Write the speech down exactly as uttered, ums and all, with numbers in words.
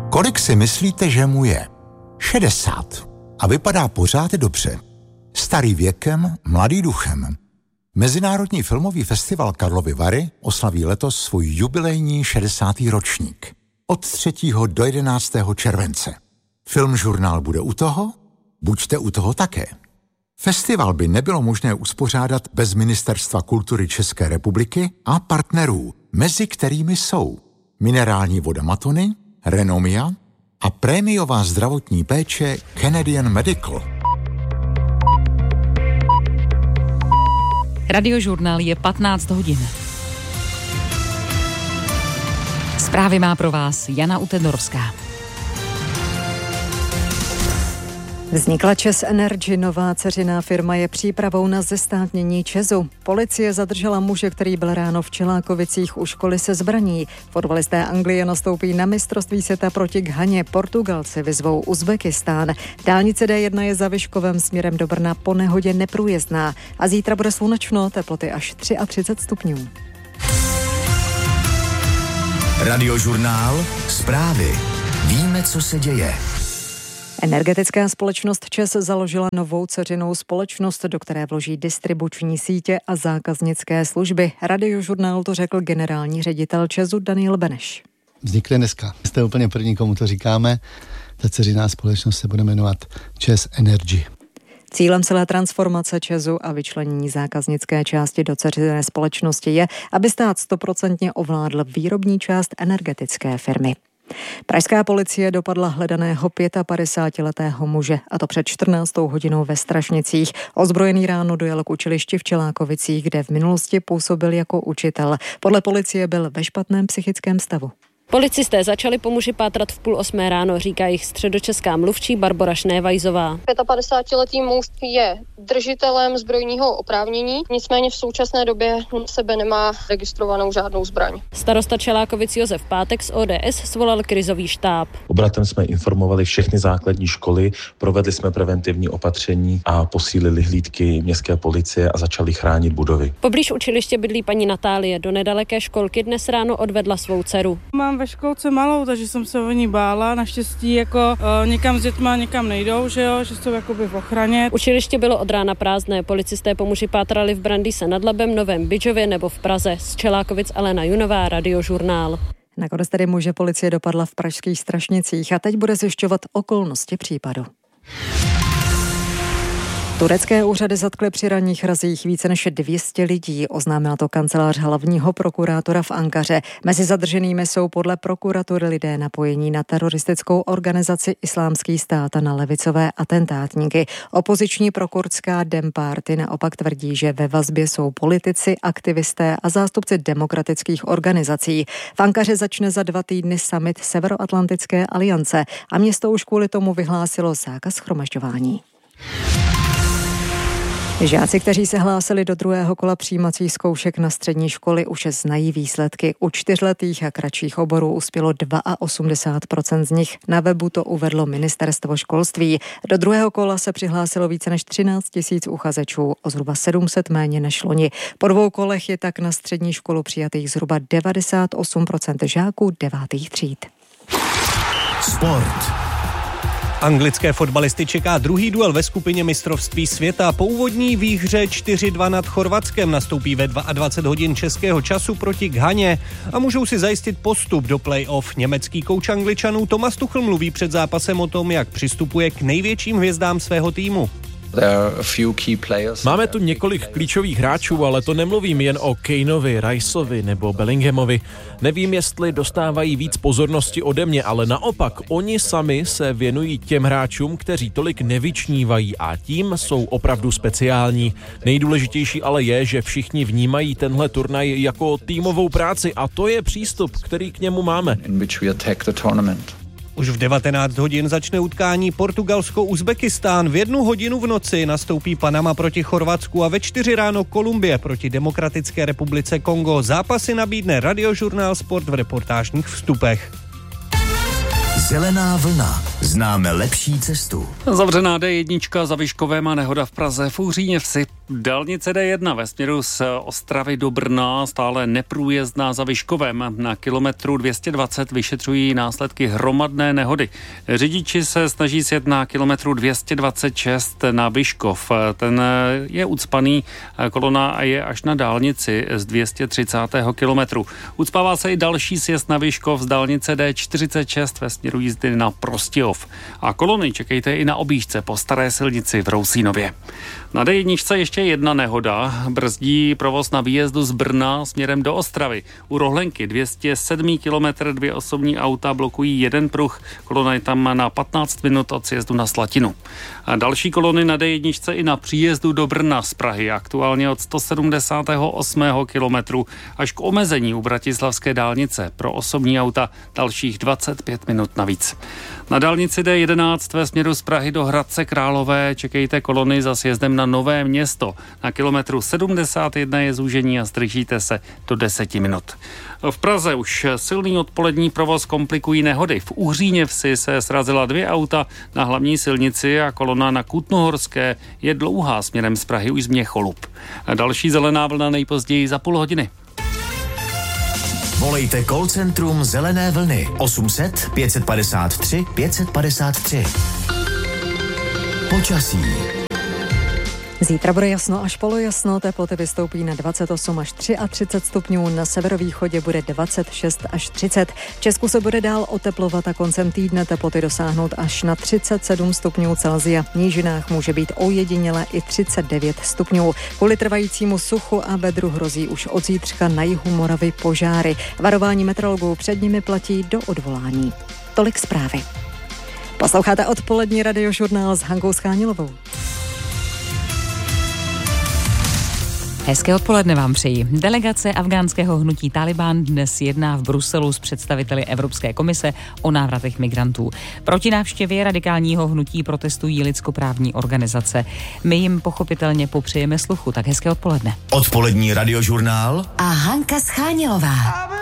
Kolik si myslíte, že mu je? šedesát. A vypadá pořád dobře. Starý věkem, mladý duchem. Mezinárodní filmový festival Karlovy Vary oslaví letos svůj jubilejní šedesátý ročník. Od třetího do jedenáctého července. Filmžurnál bude u toho? Buďte u toho také. Festival by nebylo možné uspořádat bez Ministerstva kultury České republiky a partnerů, mezi kterými jsou minerální voda Matony, Renomia a prémiová zdravotní péče Canadian Medical. Radiožurnál je patnáct hodin. Zprávy má pro vás Jana Utedorovská. Vznikla ČEZ Energy, nová dceřiná firma je přípravou na zestátnění ČEZu. Policie zadržela muže, který byl ráno v Čelákovicích u školy se zbraní. Fotbalisté Anglie nastoupí na mistrovství světa proti Ghaně. Portugalci vyzvou Uzbekistán. Dálnice D jedna je za Vyškovem směrem do Brna po nehodě neprůjezdná. A zítra bude slunečno, teploty až třicet tři stupňů. Radiožurnál, zprávy. Víme, co se děje. Energetická společnost ČEZ založila novou dceřinou společnost, do které vloží distribuční sítě a zákaznické služby. Radiožurnál to řekl generální ředitel ČEZu Daniel Beneš. Vznikly dneska. Jste úplně první, komu to říkáme. Ta dceřiná společnost se bude jmenovat ČEZ Energy. Cílem celé transformace ČEZu a vyčlenění zákaznické části do dceřiné společnosti je, aby stát stoprocentně ovládl výrobní část energetické firmy. Pražská policie dopadla hledaného pětapadesátiletého muže, a to před čtrnáctou hodinou ve Strašnicích. Ozbrojený ráno dojel k učilišti v Čelákovicích, kde v minulosti působil jako učitel. Podle policie byl ve špatném psychickém stavu. Policisté začali po muži pátrat v půl osmé ráno, říká jich středočeská mluvčí Barbora Šnévajzová. pětapadesátiletý muž je držitelem zbrojního oprávnění, nicméně v současné době na sebe nemá registrovanou žádnou zbraň. Starosta Čelákovic Josef Pátek z O D S svolal krizový štáb. Obratem jsme informovali všechny základní školy, provedli jsme preventivní opatření a posílili hlídky městské policie a začali chránit budovy. Poblíž učiliště bydlí paní Natálie, do nedaleké školky dnes ráno odvedla svou dceru. Mám ve školce malou, takže jsem se o ní bála. Naštěstí jako o, někam s dětma někam nejdou, že jo, že jsou jakoby v ochraně. Učiliště bylo od rána prázdné. Policisté po muži pátrali v Brandýse nad Labem, Novém Bydžově nebo v Praze. Z Čelákovic Alena Junová, Radiožurnál. Nakonec tedy muže policie dopadla v pražských Strašnicích a teď bude zjišťovat okolnosti případu. Turecké úřady zatkly při ranních razích více než dvě stě lidí, oznámila to kancelář hlavního prokurátora v Ankaře. Mezi zadrženými jsou podle prokuratury lidé napojení na teroristickou organizaci Islámský stát a na levicové atentátníky. Opoziční prokurdská Dem Party naopak tvrdí, že ve vazbě jsou politici, aktivisté a zástupci demokratických organizací. V Ankaře začne za dva týdny summit Severoatlantické aliance a město už kvůli tomu vyhlásilo zákaz shromažďování. Žáci, kteří se hlásili do druhého kola přijímacích zkoušek na střední školy, už znají výsledky. U čtyřletých a kratších oborů uspělo osmdesát dva procent z nich. Na webu to uvedlo ministerstvo školství. Do druhého kola se přihlásilo více než třináct tisíc uchazečů, o zhruba sedm set méně než loni. Po dvou kolech je tak na střední školu přijatých zhruba devadesát osm procent žáků devátých tříd. Sport. Anglické fotbalisty čeká druhý duel ve skupině mistrovství světa. Po úvodní výhře čtyři dva nad Chorvatskem nastoupí ve dvacet dva hodin českého času proti Ghaně a můžou si zajistit postup do play-off. Německý kouč Angličanů Thomas Tuchel mluví před zápasem o tom, jak přistupuje k největším hvězdám svého týmu. Máme tu několik klíčových hráčů, ale to nemluvím jen o Kaneovi, Riceovi nebo Bellinghamovi. Nevím, jestli dostávají víc pozornosti ode mě, ale naopak oni sami se věnují těm hráčům, kteří tolik nevyčnívají a tím jsou opravdu speciální. Nejdůležitější ale je, že všichni vnímají tenhle turnaj jako týmovou práci a to je přístup, který k němu máme. Už v devatenáct hodin začne utkání Portugalsko-Uzbekistán. V jednu hodinu v noci nastoupí Panama proti Chorvatsku a ve čtyři ráno Kolumbie proti Demokratické republice Kongo. Zápasy nabídne Radiožurnál Sport v reportážních vstupech. Zelená vlna. Známe lepší cestu. Zavřená D jedna za Vyškovem a nehoda v Praze v Uhříněvsi. Dálnice D jedna ve směru z Ostravy do Brna stále neprůjezdná za Vyškovem. Na kilometru dvě stě dvacet vyšetřují následky hromadné nehody. Řidiči se snaží sjet na kilometru dvě stě dvacet šest na Vyškov. Ten je ucpaný, kolona je až na dálnici z dvě stě třicátého kilometru. Ucpává se i další sjezd na Vyškov z dálnice D čtyřicet šest ve směru jízdy na Prostějov. A kolony čekejte i na objížďce po staré silnici v Rousínově. Na D jedna ještě jedna nehoda. Brzdí provoz na výjezdu z Brna směrem do Ostravy. U Rohlenky dvě stě sedm kilometrů dvě osobní auta blokují jeden pruh. Kolona je tam na patnáct minut od sjezdu na Slatinu. A další kolony na D jedna i na příjezdu do Brna z Prahy. Aktuálně od sto sedmdesátého osmého kilometru až k omezení u Bratislavské dálnice. Pro osobní auta dalších dvacet pět minut navíc. Na dálnici D jedenáct ve směru z Prahy do Hradce Králové čekejte kolony za sjezdem na Nové Město. Na kilometru sedmdesát jedna je zúžení a zdržíte se do deseti minut. V Praze už silný odpolední provoz komplikují nehody. V Uhříně vsi se srazila dvě auta na hlavní silnici a kolona na Kutnohorské je dlouhá směrem z Prahy už z Měcholup. Další zelená vlna nejpozději za půl hodiny. Volejte call centrum Zelené vlny osm set pět padesát tři pět padesát tři. Počasí. Zítra bude jasno až polojasno, teploty vystoupí na dvacet osm až třicet tři stupňů, na severovýchodě bude dvacet šest až třicet. V Česku se bude dál oteplovat a koncem týdne teploty dosáhnout až na třicet sedm stupňů Celsia. V nížinách může být ojediněle i třicet devět stupňů. Kvůli trvajícímu suchu a vedru hrozí už od zítřka na jihu Moravy požáry. Varování meteorologů před nimi platí do odvolání. Tolik zprávy. Posloucháte odpolední radiožurnál s Hankou Schánilovou. Hezké odpoledne vám přeji. Delegace afghánského hnutí Taliban dnes jedná v Bruselu s představiteli Evropské komise o návratech migrantů. Proti návštěvě radikálního hnutí protestují lidskoprávní organizace. My jim pochopitelně popřejeme sluchu, tak hezké odpoledne. Odpolední radiožurnál a Hanka Schánilová.